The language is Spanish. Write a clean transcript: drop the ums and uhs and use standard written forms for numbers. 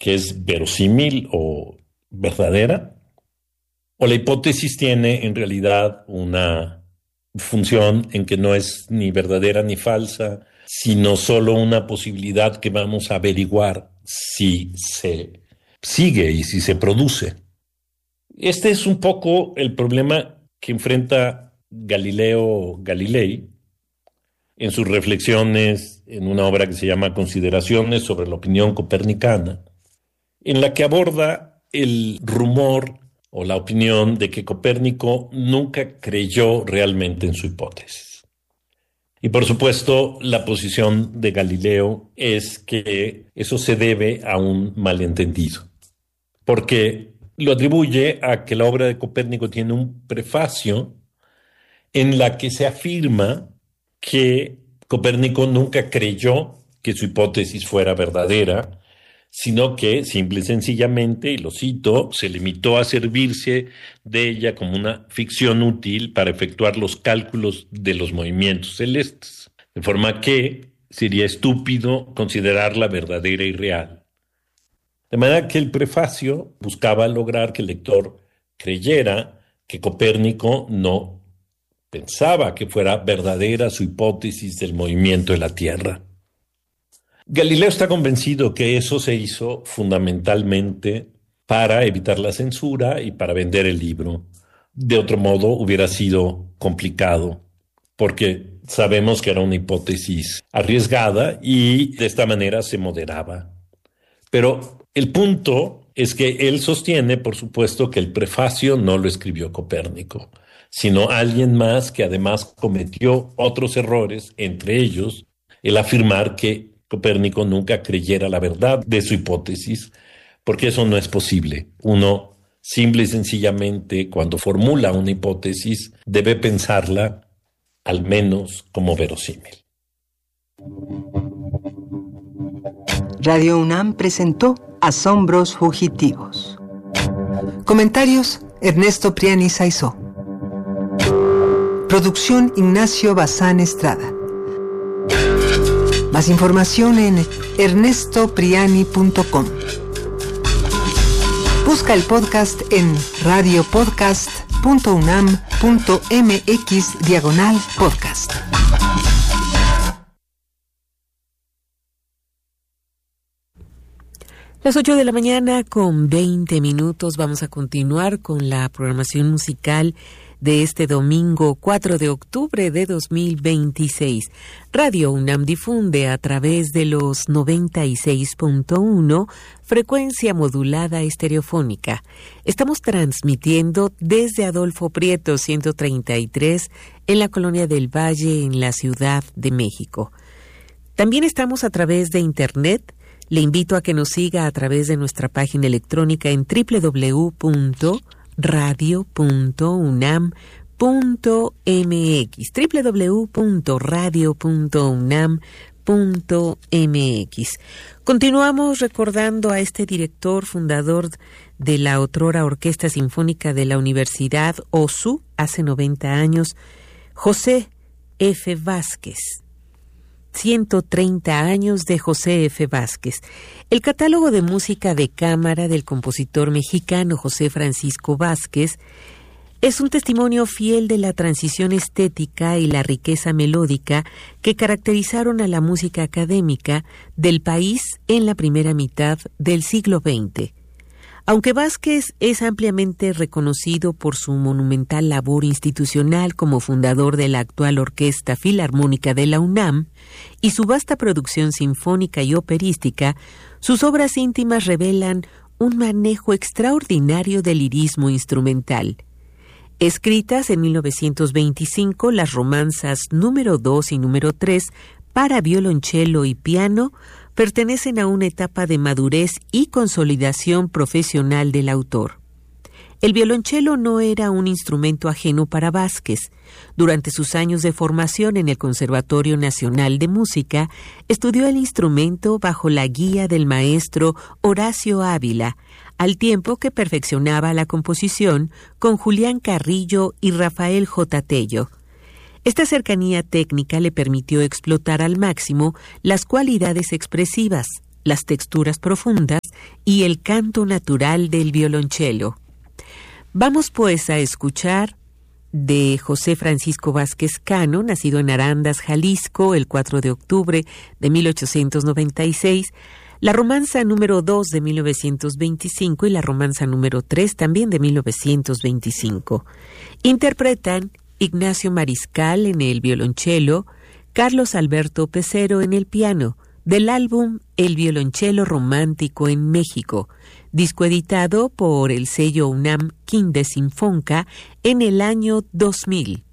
que es verosímil o verdadera, o la hipótesis tiene en realidad una función en que no es ni verdadera ni falsa, sino solo una posibilidad que vamos a averiguar si se sigue y si se produce. Este es un poco el problema que enfrenta Galileo Galilei en sus reflexiones en una obra que se llama Consideraciones sobre la opinión copernicana, en la que aborda el rumor o la opinión de que Copérnico nunca creyó realmente en su hipótesis. Y por supuesto, la posición de Galileo es que eso se debe a un malentendido, porque lo atribuye a que la obra de Copérnico tiene un prefacio en la que se afirma que Copérnico nunca creyó que su hipótesis fuera verdadera, sino que simple y sencillamente, y lo cito, se limitó a servirse de ella como una ficción útil para efectuar los cálculos de los movimientos celestes, de forma que sería estúpido considerarla verdadera y real. De manera que el prefacio buscaba lograr que el lector creyera que Copérnico no pensaba que fuera verdadera su hipótesis del movimiento de la Tierra. Galileo está convencido que eso se hizo fundamentalmente para evitar la censura y para vender el libro. De otro modo hubiera sido complicado, porque sabemos que era una hipótesis arriesgada y de esta manera se moderaba. Pero el punto es que él sostiene, por supuesto, que el prefacio no lo escribió Copérnico, sino alguien más que además cometió otros errores, entre ellos el afirmar que Copérnico nunca creyera la verdad de su hipótesis, porque eso no es posible. Uno, simple y sencillamente, cuando formula una hipótesis, debe pensarla al menos como verosímil. Radio UNAM presentó Asombros Fugitivos. Comentarios: Ernesto Priani Saizó. Producción: Ignacio Bazán Estrada. Más información en ernestopriani.com. Busca el podcast en radiopodcast.unam.mx/podcast. Las 8 de la mañana con 20 minutos. Vamos a continuar con la programación musical de este domingo 4 de octubre de 2026. Radio UNAM difunde a través de los 96.1 frecuencia modulada estereofónica. Estamos transmitiendo desde Adolfo Prieto 133 en la Colonia del Valle, en la Ciudad de México. También estamos a través de Internet. Le invito a que nos siga a través de nuestra página electrónica en www.radio.unam.mx, www.radio.unam.mx. Continuamos recordando a este director fundador de la otrora Orquesta Sinfónica de la Universidad OSU hace 90 años, José F. Vázquez. 130 años de José F. Vázquez. El catálogo de música de cámara del compositor mexicano José Francisco Vázquez es un testimonio fiel de la transición estética y la riqueza melódica que caracterizaron a la música académica del país en la primera mitad del siglo XX. Aunque Vázquez es ampliamente reconocido por su monumental labor institucional como fundador de la actual Orquesta Filarmónica de la UNAM y su vasta producción sinfónica y operística, sus obras íntimas revelan un manejo extraordinario del lirismo instrumental. Escritas en 1925, las romanzas número 2 y número 3 para violonchelo y piano pertenecen a una etapa de madurez y consolidación profesional del autor. El violonchelo no era un instrumento ajeno para Vázquez. Durante sus años de formación en el Conservatorio Nacional de Música, estudió el instrumento bajo la guía del maestro Horacio Ávila, al tiempo que perfeccionaba la composición con Julián Carrillo y Rafael J. Tello. Esta cercanía técnica le permitió explotar al máximo las cualidades expresivas, las texturas profundas y el canto natural del violonchelo. Vamos pues a escuchar de José Francisco Vázquez Cano, nacido en Arandas, Jalisco, el 4 de octubre de 1896, la romanza número 2 de 1925 y la romanza número 3 también de 1925. Interpretan Ignacio Mariscal en el violonchelo, Carlos Alberto Pecero en el piano, del álbum El violonchelo romántico en México, disco editado por el sello UNAM Quindesinfonca en el año 2000.